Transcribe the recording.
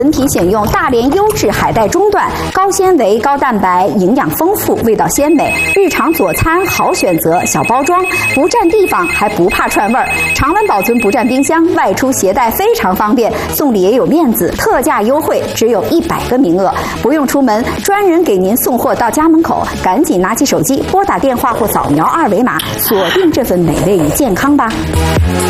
本体选用大连优质海带中段，高纤维、高蛋白，营养丰富，味道鲜美，日常佐餐好选择。小包装，不占地方还不怕串味儿，常温保存不占冰箱，外出携带非常方便，送礼也有面子，特价优惠，只有100个名额，不用出门，专人给您送货到家门口，赶紧拿起手机拨打电话或扫描2维码，锁定这份美味与健康吧。